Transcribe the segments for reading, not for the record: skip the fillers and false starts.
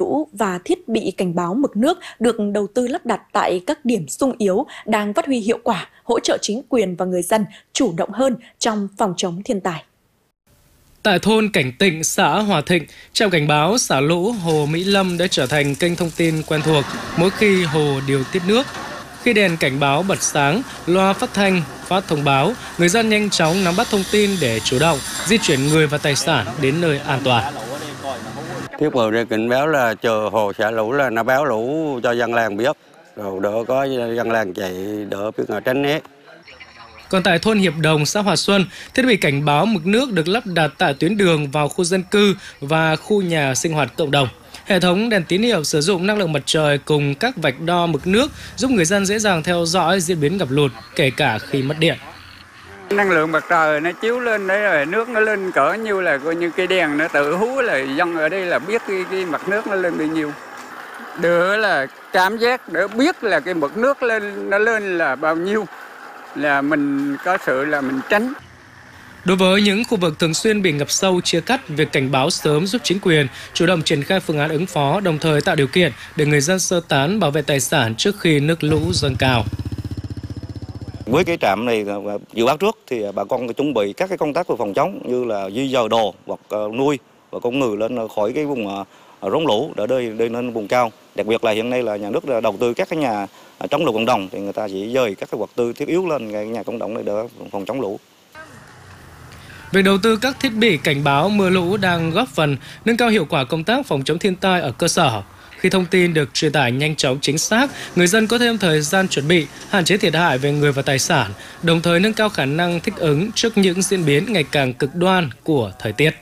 lũ và thiết bị cảnh báo mực nước được đầu tư lắp đặt tại các điểm xung yếu đang phát huy hiệu quả, hỗ trợ chính quyền và người dân chủ động hơn trong phòng chống thiên tai. Tại thôn Cảnh Tịnh, xã Hòa Thịnh, trạm cảnh báo xả lũ Hồ Mỹ Lâm đã trở thành kênh thông tin quen thuộc mỗi khi hồ điều tiết nước. Khi đèn cảnh báo bật sáng, loa phát thanh phát thông báo, người dân nhanh chóng nắm bắt thông tin để chủ động di chuyển người và tài sản đến nơi an toàn. Thiết bị để cảnh báo là chờ hồ xả lũ là nó báo lũ cho dân làng biết, rồi đỡ có dân làng chạy đỡ biết tránh né. Còn tại thôn Hiệp Đồng, xã Hòa Xuân, thiết bị cảnh báo mực nước được lắp đặt tại tuyến đường vào khu dân cư và khu nhà sinh hoạt cộng đồng. Hệ thống đèn tín hiệu sử dụng năng lượng mặt trời cùng các vạch đo mực nước giúp người dân dễ dàng theo dõi diễn biến ngập lụt, kể cả khi mất điện. Năng lượng mặt trời nó chiếu lên đấy rồi nước nó lên cỡ như là coi như cây đèn nó tự hú là dân ở đây là biết cái mặt nước nó lên bao nhiêu. Đỡ là cảm giác để biết là cái mực nước nó lên là bao nhiêu, là mình có sự là mình tránh. Đối với những khu vực thường xuyên bị ngập sâu, chia cắt, việc cảnh báo sớm giúp chính quyền chủ động triển khai phương án ứng phó, đồng thời tạo điều kiện để người dân sơ tán bảo vệ tài sản trước khi nước lũ dâng cao. Với cái trạm này dự báo trước thì bà con chuẩn bị các cái công tác về phòng chống như là di dời đồ hoặc nuôi và con người lên khỏi cái vùng rốn lũ để đi lên vùng cao. Đặc biệt là hiện nay là nhà nước đầu tư các cái nhà chống lũ cộng đồng thì người ta chỉ dời các cái vật tư thiết yếu lên cái nhà cộng đồng để đỡ phòng chống lũ. Việc đầu tư các thiết bị cảnh báo mưa lũ đang góp phần nâng cao hiệu quả công tác phòng chống thiên tai ở cơ sở. Khi thông tin được truyền tải nhanh chóng chính xác, người dân có thêm thời gian chuẩn bị, hạn chế thiệt hại về người và tài sản, đồng thời nâng cao khả năng thích ứng trước những diễn biến ngày càng cực đoan của thời tiết.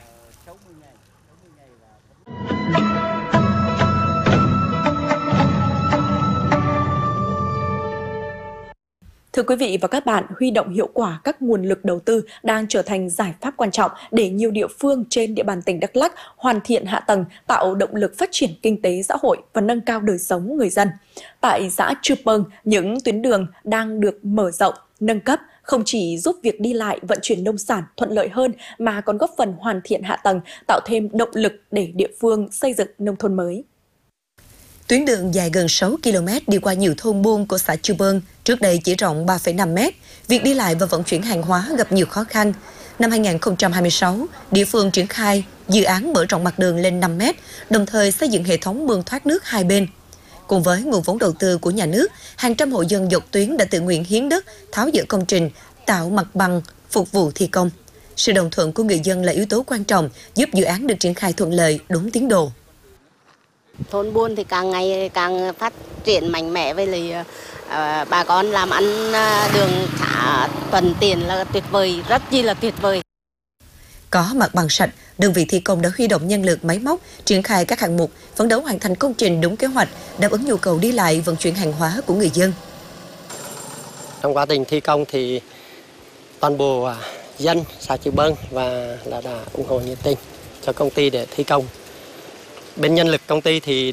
Thưa quý vị và các bạn, huy động hiệu quả các nguồn lực đầu tư đang trở thành giải pháp quan trọng để nhiều địa phương trên địa bàn tỉnh Đắk Lắk hoàn thiện hạ tầng, tạo động lực phát triển kinh tế xã hội và nâng cao đời sống người dân. Tại xã Chư Pâng, những tuyến đường đang được mở rộng, nâng cấp không chỉ giúp việc đi lại vận chuyển nông sản thuận lợi hơn mà còn góp phần hoàn thiện hạ tầng, tạo thêm động lực để địa phương xây dựng nông thôn mới. Tuyến đường dài gần 6 km đi qua nhiều thôn buôn của xã Chư Pâng, trước đây chỉ rộng 3,5 m. Việc đi lại và vận chuyển hàng hóa gặp nhiều khó khăn. Năm 2026, địa phương triển khai dự án mở rộng mặt đường lên 5 m, đồng thời xây dựng hệ thống mương thoát nước hai bên. Cùng với nguồn vốn đầu tư của nhà nước, hàng trăm hộ dân dọc tuyến đã tự nguyện hiến đất, tháo dỡ công trình, tạo mặt bằng, phục vụ thi công. Sự đồng thuận của người dân là yếu tố quan trọng giúp dự án được triển khai thuận lợi, đúng tiến độ. Thôn buôn thì càng ngày càng phát triển mạnh mẽ, với lại bà con làm ăn đường xã thuận tiện là tuyệt vời, rất chi là tuyệt vời. Có mặt bằng sạch, đơn vị thi công đã huy động nhân lực máy móc, triển khai các hạng mục, phấn đấu hoàn thành công trình đúng kế hoạch, đáp ứng nhu cầu đi lại vận chuyển hàng hóa của người dân. Trong quá trình thi công thì toàn bộ dân xã Chư Pâng và đã ủng hộ nhiệt tình cho công ty để thi công. Bên nhân lực công ty thì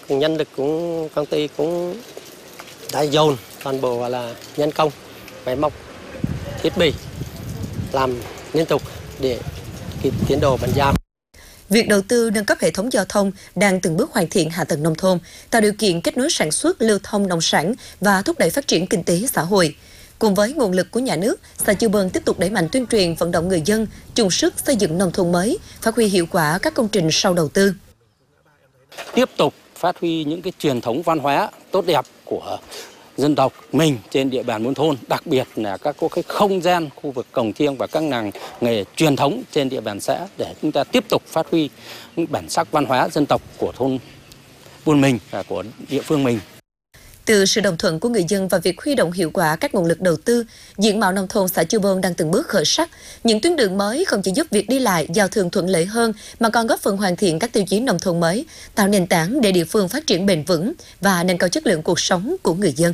công ty cũng đã dồn toàn bộ là nhân công, máy móc, thiết bị làm liên tục để kịp tiến độ bàn giao. Việc đầu tư nâng cấp hệ thống giao thông đang từng bước hoàn thiện hạ tầng nông thôn, tạo điều kiện kết nối sản xuất, lưu thông nông sản và thúc đẩy phát triển kinh tế xã hội. Cùng với nguồn lực của nhà nước, xã Chư Pâng tiếp tục đẩy mạnh tuyên truyền vận động người dân chung sức xây dựng nông thôn mới, phát huy hiệu quả các công trình sau đầu tư. Tiếp tục phát huy những cái truyền thống văn hóa tốt đẹp của dân tộc mình trên địa bàn buôn thôn, đặc biệt là các cái không gian khu vực cồng chiêng và các làng nghề truyền thống trên địa bàn xã để chúng ta tiếp tục phát huy bản sắc văn hóa dân tộc của thôn buôn mình và của địa phương mình. Từ sự đồng thuận của người dân và việc huy động hiệu quả các nguồn lực đầu tư, diện mạo nông thôn xã Chư Pâng đang từng bước khởi sắc. Những tuyến đường mới không chỉ giúp việc đi lại, giao thương thuận lợi hơn mà còn góp phần hoàn thiện các tiêu chí nông thôn mới, tạo nền tảng để địa phương phát triển bền vững và nâng cao chất lượng cuộc sống của người dân.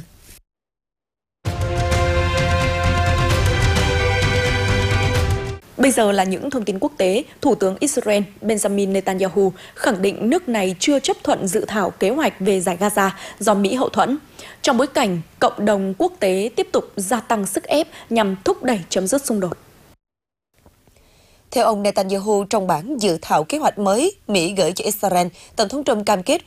Bây giờ là những thông tin quốc tế. Thủ tướng Israel Benjamin Netanyahu khẳng định nước này chưa chấp thuận dự thảo kế hoạch về giải Gaza do Mỹ hậu thuẫn, trong bối cảnh cộng đồng quốc tế tiếp tục gia tăng sức ép nhằm thúc đẩy chấm dứt xung đột. Theo ông Netanyahu, trong bản dự thảo kế hoạch mới Mỹ gửi cho Israel, Tổng thống Trump cam kết